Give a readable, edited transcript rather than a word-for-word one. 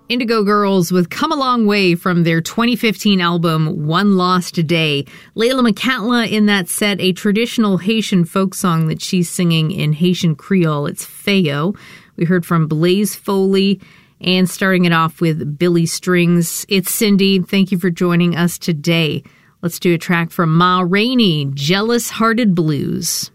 Indigo Girls with Come a Long Way from their 2015 album One Lost Day. Layla McCatla in that set, a traditional Haitian folk song that she's singing in Haitian Creole. It's Feo. We heard from Blaze Foley, and starting it off with Billy Strings. It's Cindy. Thank you for joining us today. Let's do a track from Ma Rainey, Jealous Hearted Blues.